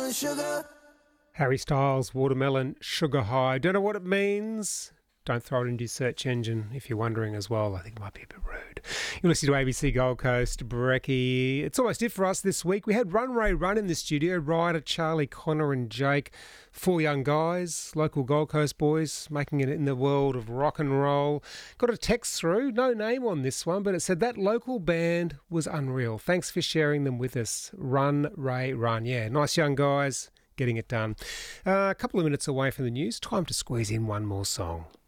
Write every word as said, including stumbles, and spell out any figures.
watermelon sugar. Harry Styles, Watermelon Sugar High. Don't know what it means. Don't throw it into your search engine if you're wondering as well. I think it might be a bit rude. You're listening to A B C Gold Coast, Brekkie. It's almost it for us this week. We had Run Ray Run in the studio. Ryder, Charlie, Connor and Jake. Four young guys, local Gold Coast boys, making it in the world of rock and roll. Got a text through, no name on this one, but it said that local band was unreal. Thanks for sharing them with us. Run Ray Run. Yeah, nice young guys getting it done. Uh, a couple of minutes away from the news. Time to squeeze in one more song.